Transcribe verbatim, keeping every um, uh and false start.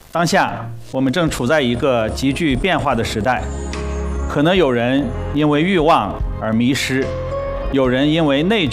当下，我们正处在一个急剧变化的时代，可能有人因为欲望而迷失，有人因为内